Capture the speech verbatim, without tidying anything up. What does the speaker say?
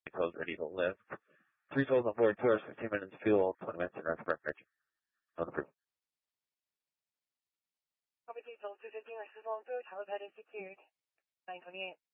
toes ready to lift. Three toes on board, two hours, fifteen minutes fuel, twenty minutes in rest preparation. On the proof. Copy diesel, two fifteen, rest is long, two tower pad is secured. nine twenty-eight.